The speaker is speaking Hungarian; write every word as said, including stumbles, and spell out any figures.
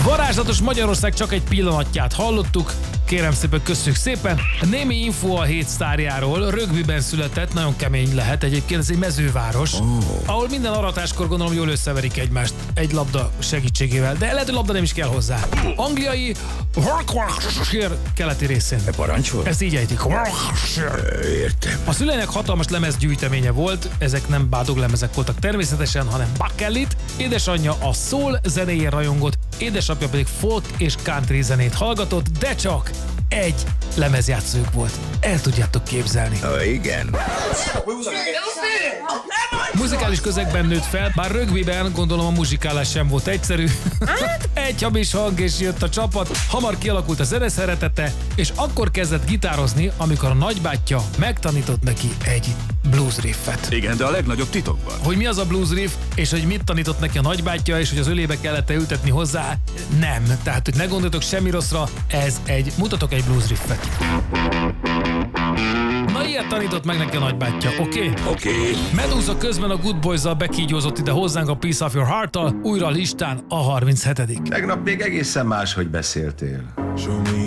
Varázslatos Magyarország csak egy pillanatját hallottuk. Kérem szépen, köszönjük szépen. Némi info a hét sztárjáról. Rögbiben született, nagyon kemény lehet egyébként, ez egy mezőváros, oh. ahol minden aratáskor gondolom jól összeverik egymást egy labda segítségével, de lehet, hogy labda nem is kell hozzá. Angliai Warwickshire keleti részén. E parancsol? Ezt így ejtik. Értem. A szüleinek hatalmas lemezgyűjteménye volt, ezek nem bádog lemezek voltak természetesen, hanem bakelit. Édesanyja a soul zenéjén rajongott, édesapja pedig folk és country zenét hallgatott, de csak egy lemezjátszójuk volt. El tudjátok képzelni. Ó, igen. Muzikális közegben nőtt fel, bár rögbiben gondolom a muzsikálás sem volt egyszerű. Egy hamis hang és jött a csapat, hamar kialakult a zene szeretete, és akkor kezdett gitározni, amikor a nagybátyja megtanított neki egy blues riffet. Igen, de a legnagyobb titokban. Hogy mi az a blues riff, és hogy mit tanított neki a nagybátyja, és hogy az ölébe kellett ültetni hozzá, nem. Tehát, hogy ne gondoljatok semmi rosszra, ez egy, mutatok egy blues riffet. Na, ilyet tanított meg neki a nagybátyja, oké? Okay? Oké. Okay. Medusa közben a Good Boys-zal bekígyózott ide hozzánk a Piece of Your Heart-tal, újra listán a harminchetedik Tegnap még egészen máshogy beszéltél.